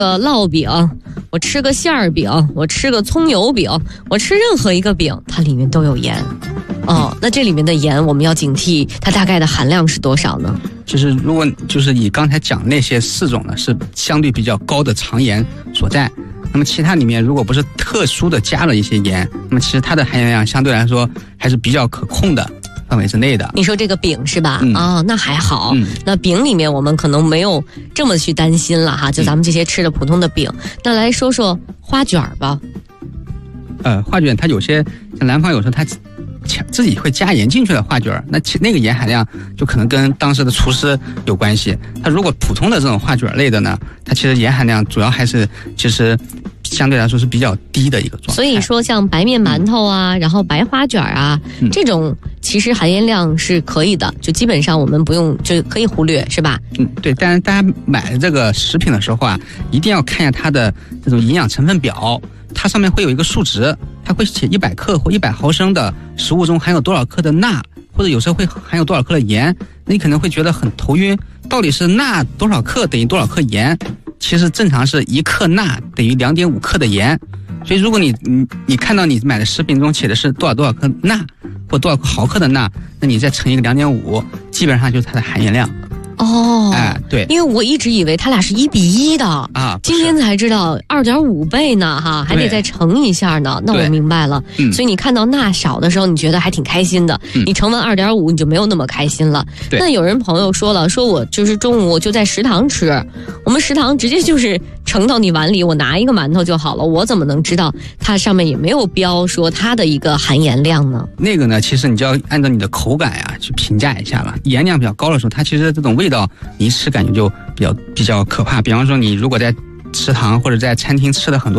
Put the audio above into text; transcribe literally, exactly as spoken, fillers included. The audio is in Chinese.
个烙饼，我吃个馅儿饼，我吃个葱油饼，我吃任何一个饼，它里面都有盐。哦，那这里面的盐我们要警惕，它大概的含量是多少呢？ 就是如果就是以刚才讲那些四种呢，是相对比较高的常盐所在。那么其他里面如果不是特殊的加了一些盐，那么其实它的含盐量相对来说还是比较可控的范围之内的。 你说这个饼是吧？ 嗯、 哦，那还好、嗯。那饼里面我们可能没有这么去担心了哈，就咱们这些吃的普通的饼。嗯、那来说说花卷吧。 呃，花卷它有些像南方有时候它自己会加盐进去的花卷，那其那个盐含量就可能跟当时的厨师有关系。它如果普通的这种花卷类的呢，它其实盐含量主要还是其实相对来说是比较低的一个状态。 所以说像白面馒头啊、嗯、然后白花卷啊、嗯、这种其实含盐量是可以的，就基本上我们不用就可以忽略，是吧？ 嗯，对。但是大家买这个食品的时候啊，一定要看一下它的这种营养成分表，它上面会有一个数值，它会写一百克或一百毫升的食物中含有多少克的钠，或者有时候会含有多少克的盐。那你可能会觉得很头晕，到底是钠多少克等于多少克盐？其实正常是一克钠等于两点五克的盐。所以如果你你你看到你买的食品中写的是多少多少克钠或多少毫克的钠，那你再乘一个两点五，基本上就是它的含盐量。 哦， 哎，对， 因为我一直以为它俩是一比一的啊，今天才知道二点五倍呢，哈，还得再乘一下呢。那我明白了，嗯、所以你看到钠少的时候，你觉得还挺开心的；嗯、你乘完二点五，你就没有那么开心了。那有人朋友说了，说我就是中午就在食堂吃，我们食堂直接就是盛到你碗里，我拿一个馒头就好了，我怎么能知道它上面也没有标说它的一个含盐量呢？ 那个呢，其实你就要按照你的口感呀去评价一下了。盐量比较高的时候，它其实这种味道你一吃感觉就比较比较可怕。比方说，你如果在食堂或者在餐厅吃了很多